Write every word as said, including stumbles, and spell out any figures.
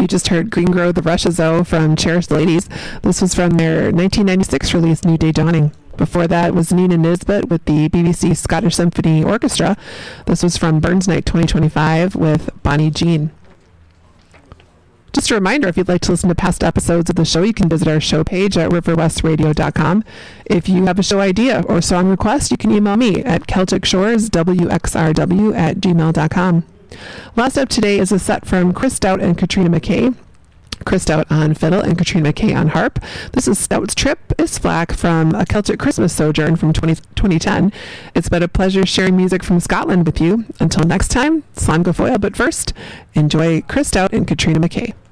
You just heard Green Grove the Rushes O from Cherished Ladies. This was from their nineteen ninety-six release, New Day Dawning. Before that was Nina Nisbet with the B B C Scottish Symphony Orchestra. This was from Burns Night twenty twenty-five with Bonnie Jean. Just a reminder, if you'd like to listen to past episodes of the show, you can visit our show page at river west radio dot com. If you have a show idea or song request, you can email me at celtic shores w x r w at gmail dot com. Last up today is a set from Chris Stout and Katrina McKay. Chris Stout on fiddle and Katrina McKay on harp. This is Stout's Trip is Flack from A Celtic Christmas Sojourn from twenty ten. It's been a pleasure sharing music from Scotland with you. Until next time, Slán go Fóill, but first, enjoy Chris Stout and Katrina McKay.